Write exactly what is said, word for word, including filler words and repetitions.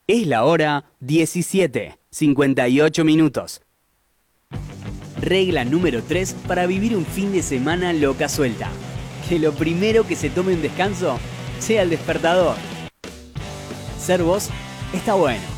Es la hora diecisiete, cincuenta y ocho minutos. Regla número tres para vivir un fin de semana loca suelta. Que lo primero que se tome un descanso sea el despertador. Ser vos está bueno.